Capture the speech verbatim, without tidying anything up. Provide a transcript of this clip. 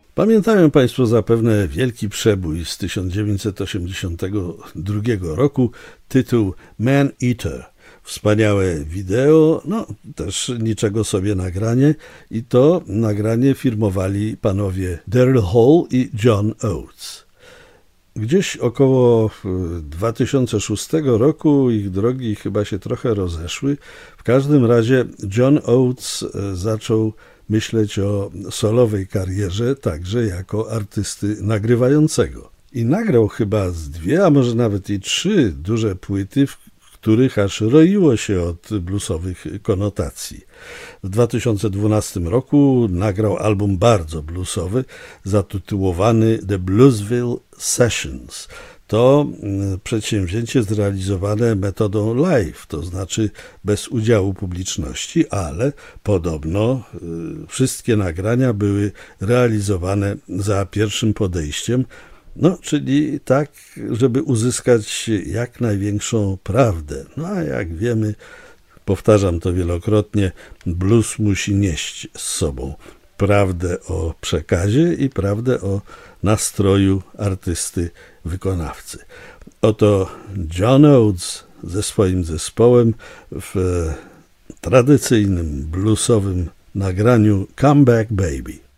Pamiętają Państwo zapewne wielki przebój z tysiąc dziewięćset osiemdziesiątego drugiego roku, tytuł Man Eater. Wspaniałe wideo, no też niczego sobie nagranie i to nagranie firmowali panowie Daryl Hall i John Oates. Gdzieś około dwa tysiące szóstego roku ich drogi chyba się trochę rozeszły. W każdym razie John Oates zaczął myśleć o solowej karierze, także jako artysty nagrywającego. I nagrał chyba z dwie, a może nawet i trzy duże płyty, w których aż roiło się od bluesowych konotacji. W dwa tysiące dwunastym roku nagrał album bardzo bluesowy, zatytułowany The Bluesville Sessions. To przedsięwzięcie zrealizowane metodą live, to znaczy bez udziału publiczności, ale podobno y, wszystkie nagrania były realizowane za pierwszym podejściem, no, czyli tak, żeby uzyskać jak największą prawdę. No a jak wiemy, powtarzam to wielokrotnie, blues musi nieść z sobą prawdę o przekazie i prawdę o nastroju artysty wykonawcy. Oto John Oates ze swoim zespołem w tradycyjnym bluesowym nagraniu Come Back Baby.